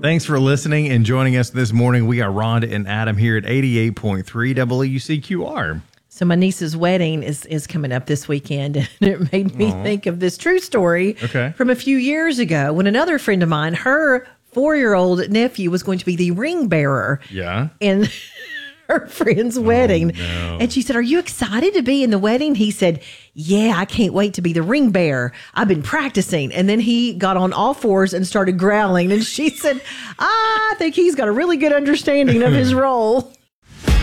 Thanks for listening and joining us this morning. We are Rhonda and Adam here at 88.3 WCQR. So my niece's wedding is coming up this weekend, and it made me think of this true story from a few years ago when another friend of mine, her 4-year-old nephew was going to be the ring bearer. Yeah. In her friend's wedding. No. And she said, "Are you excited to be in the wedding?" He said, "Yeah, I can't wait to be the ring bearer. I've been practicing." And then he got on all fours and started growling. And she said, "I think he's got a really good understanding of his role."